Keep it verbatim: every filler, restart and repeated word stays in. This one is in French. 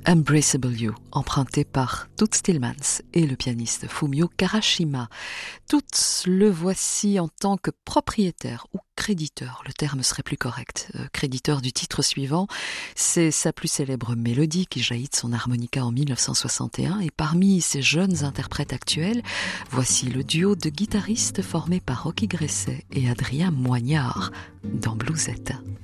Embraceable You, emprunté par Toots Thielemans et le pianiste Fumio Karashima. Toots, le voici en tant que propriétaire ou créditeur, le terme serait plus correct, euh, créditeur du titre suivant. C'est sa plus célèbre mélodie qui jaillit de son harmonica en mille neuf cent soixante et un, et parmi ces jeunes interprètes actuels, voici le duo de guitaristes formé par Rocky Gresset et Adrien Moignard dans Bluesette.